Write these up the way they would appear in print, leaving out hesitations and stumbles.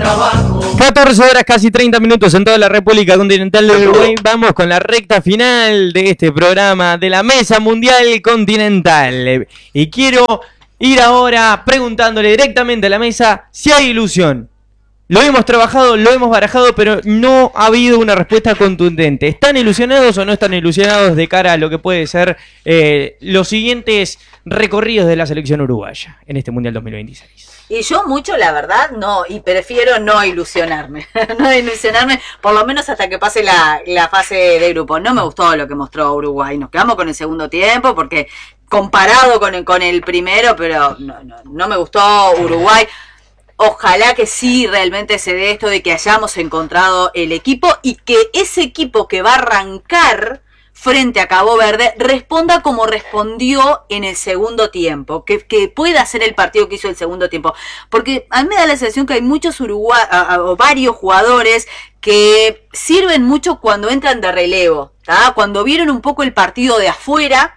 14 horas, casi 30 minutos en toda la República Continental del Uruguay. Vamos con la recta final de este programa de la Mesa Mundial Continental. Y quiero ir ahora preguntándole directamente a la mesa si hay ilusión. Lo hemos trabajado, lo hemos barajado, pero no ha habido una respuesta contundente. ¿Están ilusionados o no están ilusionados de cara a lo que puede ser los siguientes recorridos de la selección uruguaya en este Mundial 2026? Y yo mucho, la verdad, no, y prefiero no ilusionarme, no ilusionarme, por lo menos hasta que pase la fase de grupo. No me gustó lo que mostró Uruguay, nos quedamos con el segundo tiempo, porque comparado con el primero, pero no me gustó Uruguay. Ojalá que sí realmente se dé esto de que hayamos encontrado el equipo y que ese equipo que va a arrancar frente a Cabo Verde responda como respondió en el segundo tiempo, que pueda hacer el partido que hizo el segundo tiempo, porque a mí me da la sensación que hay muchos o varios jugadores que sirven mucho cuando entran de relevo, ¿tá? Cuando vieron un poco el partido de afuera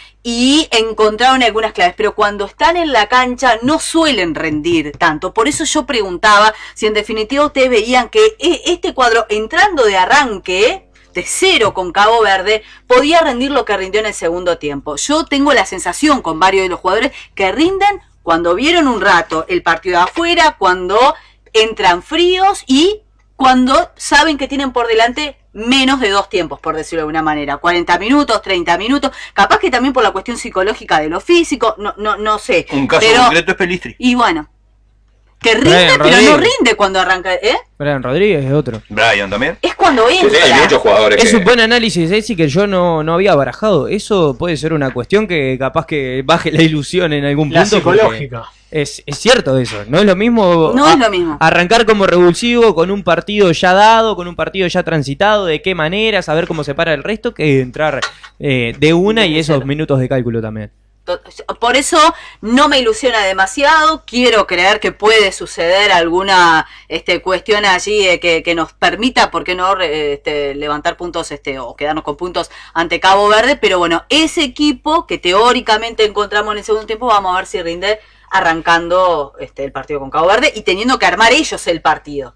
y encontraron algunas claves, pero cuando están en la cancha no suelen rendir tanto. Por eso yo preguntaba si en definitiva ustedes veían que este cuadro entrando de arranque de cero con Cabo Verde podía rendir lo que rindió en el segundo tiempo. Yo tengo la sensación con varios de los jugadores que rinden cuando vieron un rato el partido de afuera, cuando entran fríos y cuando saben que tienen por delante menos de 2 tiempos, por decirlo de alguna manera, 40 minutos, 30 minutos, capaz que también por la cuestión psicológica de lo físico, no sé. Un caso concreto es Pelistri. Y bueno, que rinde, pero no rinde cuando arranca, Brian Rodríguez es otro. Brian también. Es cuando entra. Sí, hay muchos jugadores. Es un buen análisis ese que yo no había barajado. Eso puede ser una cuestión que capaz que baje la ilusión en algún punto. La psicológica. Es cierto eso, no es lo mismo, no es lo mismo arrancar como revulsivo con un partido ya dado, con un partido ya transitado, de qué manera, saber cómo se para el resto, que entrar de una y esos minutos de cálculo también. Por eso no me ilusiona demasiado, quiero creer que puede suceder alguna cuestión allí que nos permita, ¿por qué no?, levantar puntos o quedarnos con puntos ante Cabo Verde, pero bueno, ese equipo que teóricamente encontramos en el segundo tiempo, vamos a ver si rinde arrancando el partido con Cabo Verde y teniendo que armar ellos el partido,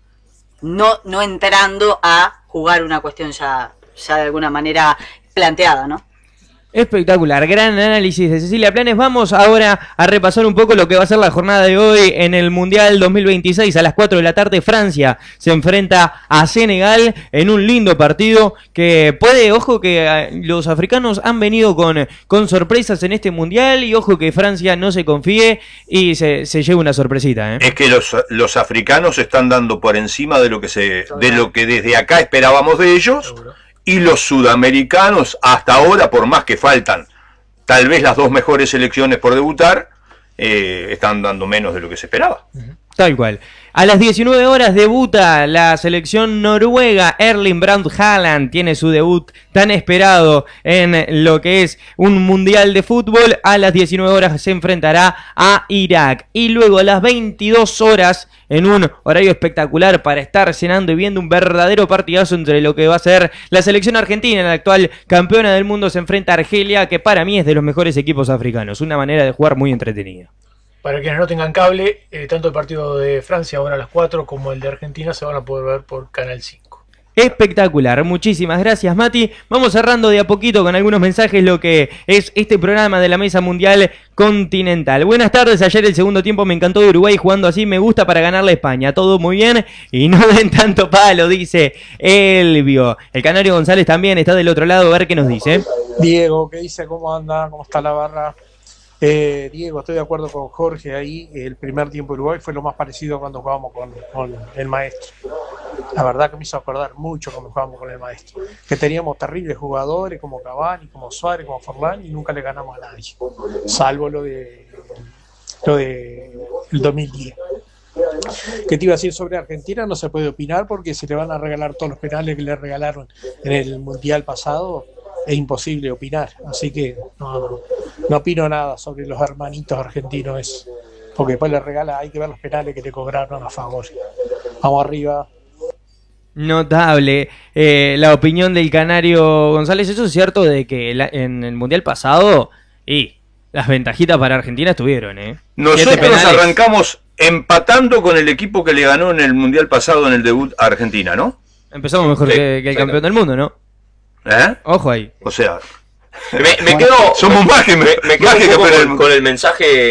no entrando a jugar una cuestión ya de alguna manera planteada, ¿no? Espectacular, gran análisis de Cecilia Planes. Vamos ahora a repasar un poco lo que va a ser la jornada de hoy en el Mundial 2026. A las 4 de la tarde Francia se enfrenta a Senegal en un lindo partido que puede, ojo que los africanos han venido con sorpresas en este Mundial y ojo que Francia no se confíe y se lleve una sorpresita. Es que los africanos están dando por encima de lo que desde acá esperábamos de ellos. Y los sudamericanos, hasta ahora, por más que faltan tal vez las 2 mejores selecciones por debutar, están dando menos de lo que se esperaba. Tal cual. A las 19 horas debuta la selección noruega. Erling Braut Haaland tiene su debut tan esperado en lo que es un mundial de fútbol. A las 19 horas se enfrentará a Irak. Y luego a las 22 horas, en un horario espectacular para estar cenando y viendo un verdadero partidazo entre lo que va a ser la selección argentina, la actual campeona del mundo, se enfrenta a Argelia, que para mí es de los mejores equipos africanos. Una manera de jugar muy entretenida. Para quienes no tengan cable, tanto el partido de Francia ahora a las 4 como el de Argentina se van a poder ver por Canal 5. Espectacular, muchísimas gracias Mati. Vamos cerrando de a poquito con algunos mensajes lo que es este programa de la Mesa Mundial Continental. Buenas tardes, ayer el segundo tiempo me encantó de Uruguay jugando así, me gusta para ganarle a España. Todo muy bien y no den tanto palo, dice Elvio. El Canario González también está del otro lado, a ver qué nos dice. Diego, ¿qué dice? ¿Cómo anda? ¿Cómo está la barra? Diego, estoy de acuerdo con Jorge ahí. El primer tiempo de Uruguay fue lo más parecido cuando jugábamos con el maestro. La verdad que me hizo acordar mucho cuando jugábamos con el maestro, que teníamos terribles jugadores como Cavani, como Suárez, como Forlán, y nunca le ganamos a nadie, salvo lo de el 2010. ¿Qué te iba a decir sobre Argentina? No se puede opinar porque se le van a regalar todos los penales que le regalaron en el Mundial pasado. Es imposible opinar, así que no opino nada sobre los hermanitos argentinos, porque después les regala, hay que ver los penales que le cobraron a favor. Vamos arriba. Notable la opinión del Canario González. Eso es cierto de que en el Mundial pasado Las ventajitas para Argentina estuvieron, ¿eh? 7 Nosotros penales. arrancamos empatando con el equipo que le ganó en el Mundial pasado en el debut a Argentina, ¿no? Empezamos mejor Sí, que el campeón del mundo, ¿no? ¿Eh? Ojo ahí. O sea, Me quedo, somos más que me quedo más un que poco campeón del mundo. con el mensaje